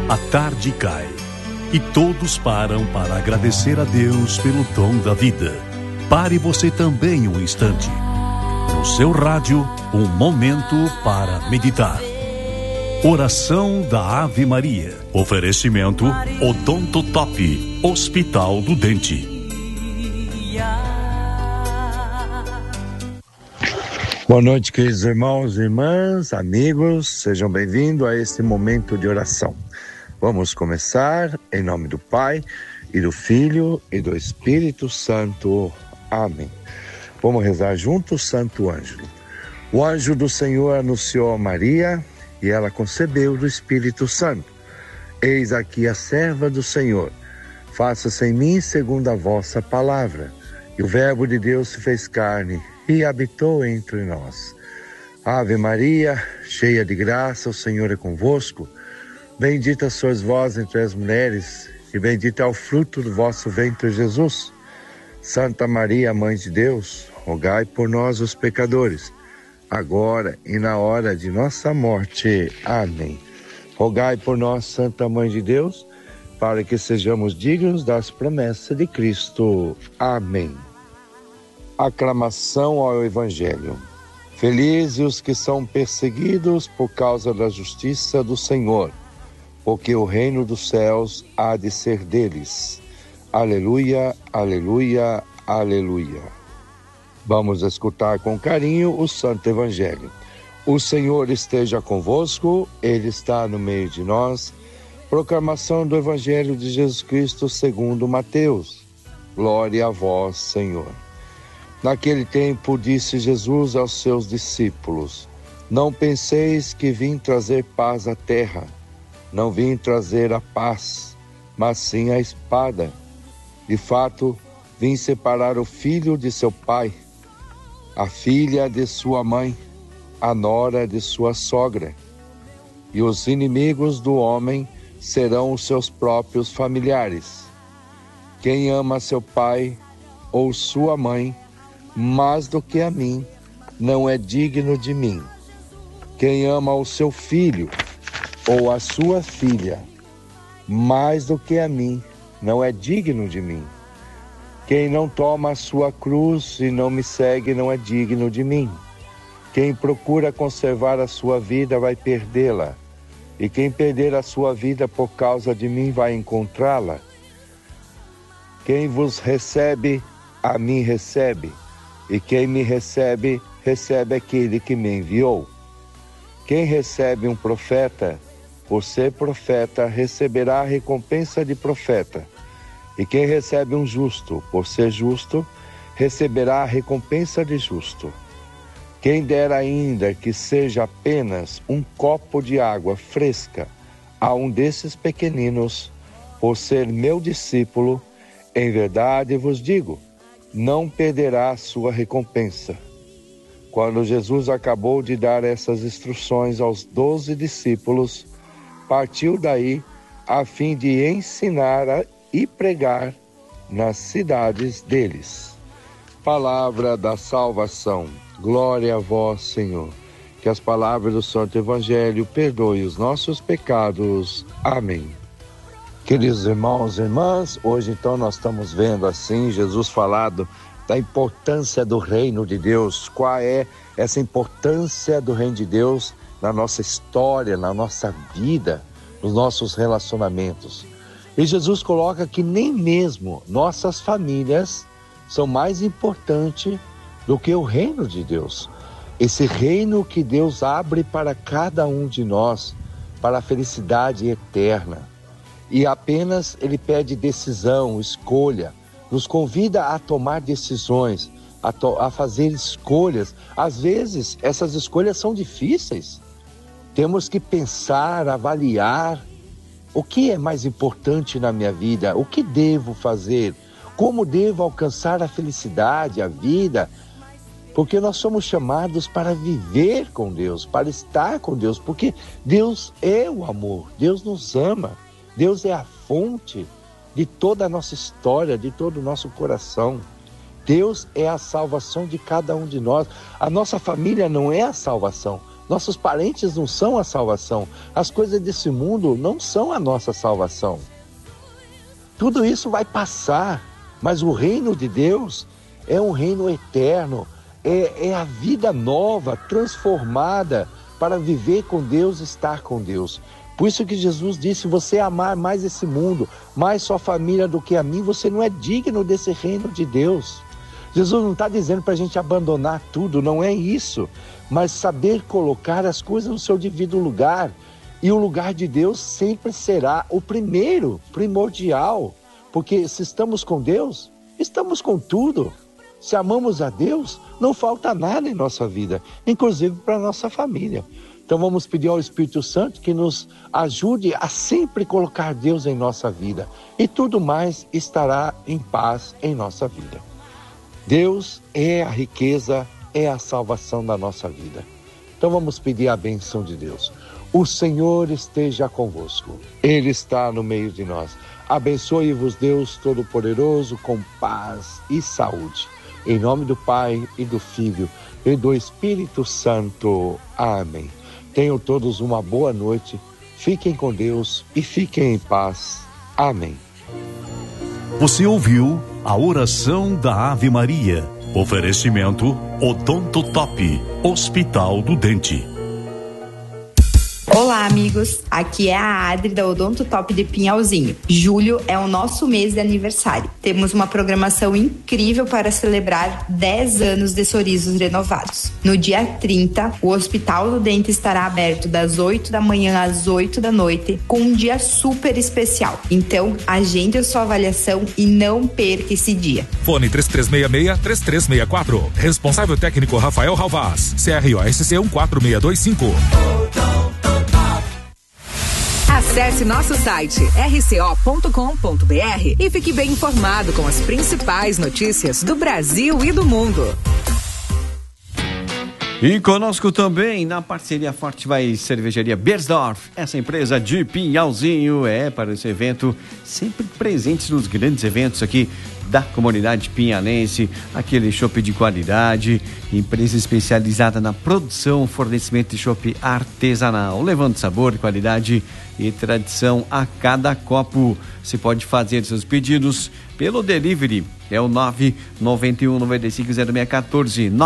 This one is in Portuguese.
A tarde cai e todos param para agradecer a Deus pelo dom da vida. Pare você também um instante. No seu rádio, um momento para meditar. Oração da Ave Maria. Oferecimento Odonto Top, Hospital do Dente. Boa noite, queridos irmãos e irmãs, amigos, sejam bem-vindos a este momento de oração. Vamos começar em nome do Pai, e do Filho, e do Espírito Santo. Amém. Vamos rezar juntos o Santo Ângelo. O anjo do Senhor anunciou a Maria, e ela concebeu do Espírito Santo. Eis aqui a serva do Senhor, faça-se em mim segundo a vossa palavra. E o Verbo de Deus se fez carne e habitou entre nós. Ave Maria, cheia de graça, o Senhor é convosco. Bendita sois vós entre as mulheres, e bendito é o fruto do vosso ventre, Jesus. Santa Maria, Mãe de Deus, rogai por nós, os pecadores, agora e na hora de nossa morte. Amém. Rogai por nós, Santa Mãe de Deus, para que sejamos dignos das promessas de Cristo. Amém. Aclamação ao Evangelho. Felizes os que são perseguidos por causa da justiça do Senhor, porque o reino dos céus há de ser deles. Aleluia, aleluia, aleluia. Vamos escutar com carinho o Santo Evangelho. O Senhor esteja convosco, Ele está no meio de nós. Proclamação do Evangelho de Jesus Cristo segundo Mateus. Glória a vós, Senhor. Naquele tempo disse Jesus aos seus discípulos: não penseis que vim trazer paz à terra. Não vim trazer a paz, mas sim a espada. De fato, vim separar o filho de seu pai, a filha de sua mãe, a nora de sua sogra. E os inimigos do homem serão os seus próprios familiares. Quem ama seu pai ou sua mãe mais do que a mim, não é digno de mim. Quem ama o seu filho ou a sua filha mais do que a mim, não é digno de mim. Quem não toma a sua cruz e não me segue, não é digno de mim. Quem procura conservar a sua vida vai perdê-la, e quem perder a sua vida por causa de mim vai encontrá-la. Quem vos recebe, a mim recebe, e quem me recebe, recebe aquele que me enviou. Quem recebe um profeta, por ser profeta, receberá a recompensa de profeta. E quem recebe um justo, por ser justo, receberá a recompensa de justo. Quem der ainda que seja apenas um copo de água fresca a um desses pequeninos, por ser meu discípulo, em verdade vos digo, não perderá a sua recompensa. Quando Jesus acabou de dar essas instruções aos 12 discípulos, partiu daí a fim de ensinar e pregar nas cidades deles. Palavra da salvação. Glória a vós, Senhor. Que as palavras do Santo Evangelho perdoem os nossos pecados. Amém. Queridos irmãos e irmãs, hoje então nós estamos vendo assim Jesus falado da importância do reino de Deus. Qual é essa importância do reino de Deus na nossa história, na nossa vida, nos nossos relacionamentos? E Jesus coloca que nem mesmo nossas famílias são mais importantes do que o reino de Deus. Esse reino que Deus abre para cada um de nós, para a felicidade eterna. E apenas Ele pede decisão, escolha, nos convida a tomar decisões, a fazer escolhas. Às vezes, essas escolhas são difíceis. Temos que pensar, avaliar o que é mais importante na minha vida, o que devo fazer, como devo alcançar a felicidade, a vida, porque nós somos chamados para viver com Deus, para estar com Deus, porque Deus é o amor, Deus nos ama. Deus é a fonte de toda a nossa história, de todo o nosso coração. Deus é a salvação de cada um de nós. A nossa família não é a salvação, Nossos parentes não são a salvação. As coisas desse mundo não são a nossa salvação. Tudo isso vai passar, mas o reino de Deus é um reino eterno, é a vida nova, transformada para viver com Deus, estar com Deus. Por isso que Jesus disse, você amar mais esse mundo, mais sua família do que a mim, você não é digno desse reino de Deus. Jesus não está dizendo para a gente abandonar tudo, não é isso, mas saber colocar as coisas no seu devido lugar. E o lugar de Deus sempre será o primeiro, primordial, porque se estamos com Deus, estamos com tudo. Se amamos a Deus, não falta nada em nossa vida, inclusive para a nossa família. Então vamos pedir ao Espírito Santo que nos ajude a sempre colocar Deus em nossa vida. E tudo mais estará em paz em nossa vida. Deus é a riqueza, é a salvação da nossa vida. Então vamos pedir a bênção de Deus. O Senhor esteja convosco. Ele está no meio de nós. Abençoe-vos Deus Todo-Poderoso com paz e saúde. Em nome do Pai e do Filho e do Espírito Santo. Amém. Tenham todos uma boa noite. Fiquem com Deus e fiquem em paz. Amém. Você ouviu a oração da Ave Maria. Oferecimento Odonto Top, Hospital do Dente. Olá, amigos. Aqui é a Adri da Odonto Top de Pinhalzinho. Julho é o nosso mês de aniversário. Temos uma programação incrível para celebrar 10 anos de sorrisos renovados. No dia 30, o Hospital do Dente estará aberto das 8 da manhã às 8 da noite, com um dia super especial. Então, agende a sua avaliação e não perca esse dia. Fone 3366-3364. Responsável técnico Rafael Ralvaz. CROSC 14625. Acesse nosso site rco.com.br e fique bem informado com as principais notícias do Brasil e do mundo. E conosco também, na parceria forte, vai Cervejaria Beiersdorf, essa empresa de Pinhalzinho, para esse evento, sempre presentes nos grandes eventos aqui da comunidade pinhalense, aquele chopp de qualidade, empresa especializada na produção, fornecimento de chopp artesanal, levando sabor, qualidade e tradição a cada copo. Você pode fazer seus pedidos pelo delivery, é o 991 95 0614